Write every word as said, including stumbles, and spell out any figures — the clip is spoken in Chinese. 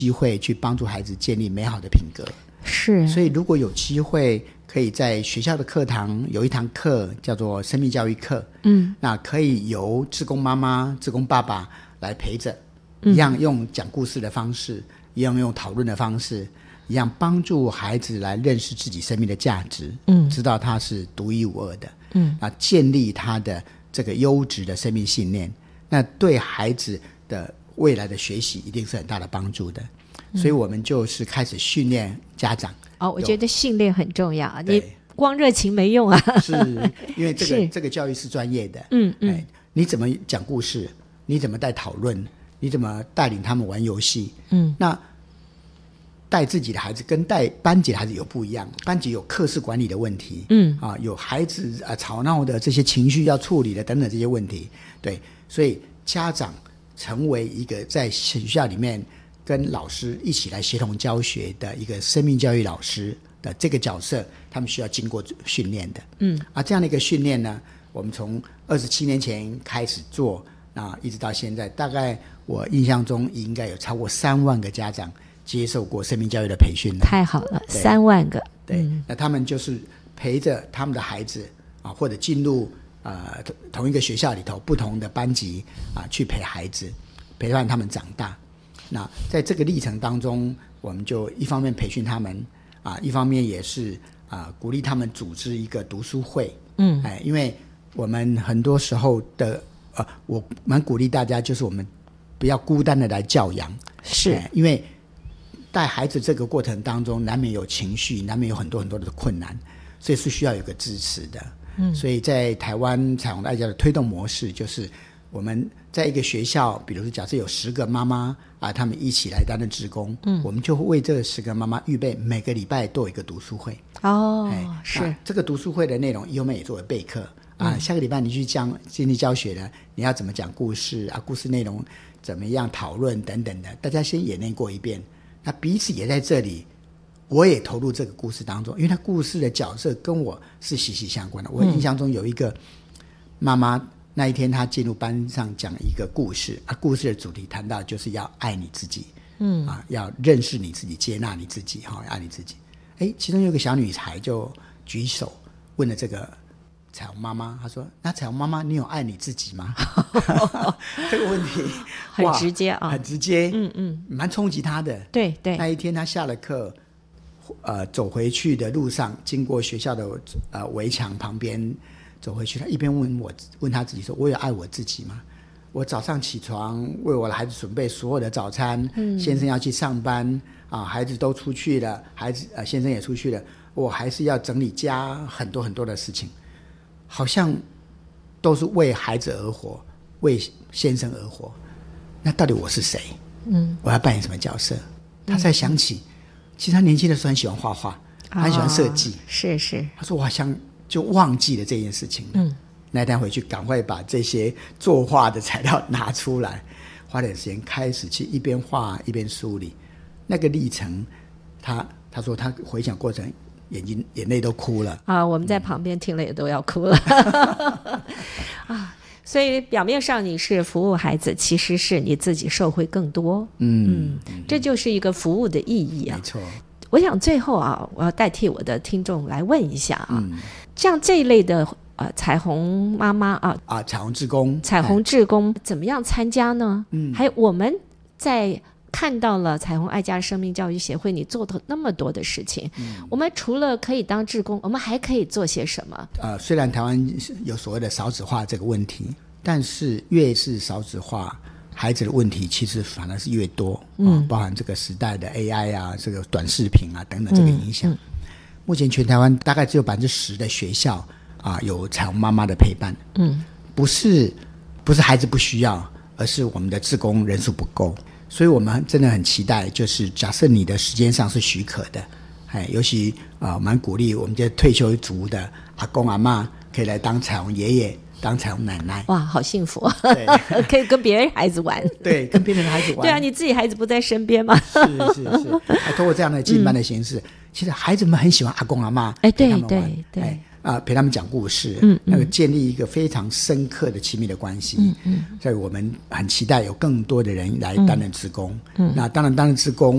机会去帮助孩子建立美好的品格。 是， 所以如果有机会可以在学校的课堂有一堂课叫做生命教育课，嗯，那可以由志工妈妈志工爸爸来陪着，一样用讲故事的方式，一样用讨论的方式，一样帮助孩子来认识自己生命的价值，嗯，知道他是独一无二的，嗯，那建立他的这个优质的生命信念，那对孩子的未来的学习一定是很大的帮助的。所以我们就是开始训练家长。 哦，我觉得训练很重要，你光热情没用啊。 是因为这个这个教育是专业的，嗯嗯、哎，你怎么讲故事，你怎么带讨论，你怎么带领他们玩游戏，嗯，那带自己的孩子跟带班级的孩子有不一样，班级有课室管理的问题，嗯啊，有孩子啊吵闹的这些情绪要处理的等等这些问题，对，所以家长成为一个在学校里面跟老师一起来协同教学的一个生命教育老师的这个角色，他们需要经过训练的。嗯，啊，这样的一个训练呢，我们从二十七年前开始做，啊，一直到现在，大概我印象中应该有超过三万个家长接受过生命教育的培训了。 太好了，三万个。 对，嗯、那他们就是陪着他们的孩子啊，或者进入呃同一个学校里头不同的班级啊，去陪孩子，陪伴他们长大。那在这个历程当中，我们就一方面培训他们啊，一方面也是啊鼓励他们组织一个读书会。嗯，哎，因为我们很多时候的呃，我蛮鼓励大家，就是我们不要孤单的来教养， 是、 哎、因为带孩子这个过程当中，难免有情绪，难免有很多很多的困难，所以是需要有个支持的。嗯，所以在台湾彩虹爱家的推动模式就是。我们在一个学校，比如说假设有十个妈妈啊，他们一起来担任志工，嗯，我们就会为这十个妈妈预备每个礼拜都有一个读书会。 哦，是这个读书会的内容，优美也作为备课啊。嗯、下个礼拜你去讲经济教学的，你要怎么讲故事啊？故事内容怎么样讨论等等的，大家先演练过一遍。那彼此也在这里，我也投入这个故事当中，因为他故事的角色跟我是息息相关的。我印象中有一个妈妈。那一天他进入班上讲一个故事啊，故事的主题谈到就是要爱你自己，嗯啊，要认识你自己，接纳你自己，哈、哦，爱你自己。哎，其中有个小女孩就举手问了这个彩虹妈妈，她说：“那彩虹妈妈，你有爱你自己吗？”这个问题很直接啊， 很直接，嗯嗯，蛮冲击她的。 对对。 那一天她下了课，呃，走回去的路上，经过学校的呃围墙旁边。走回去，他一边问我，问他自己说：“我有爱我自己吗？我早上起床为我的孩子准备所有的早餐，嗯、先生要去上班啊，孩子都出去了，孩子呃先生也出去了，我还是要整理家很多很多的事情，好像都是为孩子而活，为先生而活。那到底我是谁？嗯，我要扮演什么角色？”他才想起，其实他年轻的时候很喜欢画画，他很喜欢设计、哦， 是是。 他说：“我好像。”就忘记了这件事情了。嗯，那天回去赶快把这些作画的材料拿出来，花点时间开始去一边画一边梳理那个历程。他他说他回想过程，眼睛眼泪都哭了啊！我们在旁边听了也都要哭了啊！所以表面上你是服务孩子，其实是你自己受惠更多。嗯嗯，这就是一个服务的意义啊。 没错。 我想最后啊，我要代替我的听众来问一下啊。嗯，像这一类的呃彩虹妈妈啊啊彩虹志工彩虹志工怎么样参加呢？嗯，还有我们在看到了彩虹爱家生命教育协会你做的那么多的事情、嗯、我们除了可以当志工，我们还可以做些什么？ 呃，虽然台湾有所谓的少子化这个问题，但是越是少子化，孩子的问题其实反而是越多、嗯哦、包含这个时代的 A I 啊，这个短视频啊等等这个影响、嗯嗯、目前全台湾大概只有百分之十的学校啊有彩虹妈妈的陪伴。嗯，不是不是孩子不需要，而是我们的志工人数不够，所以我们真的很期待，就是假设你的时间上是许可的，哎，尤其啊蛮鼓励我们这退休族的阿公阿嬷可以来当彩虹爷爷，当彩虹奶奶。 哇，好幸福啊！对，可以跟别人孩子玩。 对，跟别人的孩子玩。 对啊，你自己孩子不在身边吗？ 是是是，还通过这样的进班的形式、嗯，其实孩子们很喜欢阿公阿嬷， 哎，对对对。哎啊、呃，陪他们讲故事，嗯，那个建立一个非常深刻的亲密的关系，嗯嗯，所以我们很期待有更多的人来担任志工，嗯，那当然担任志工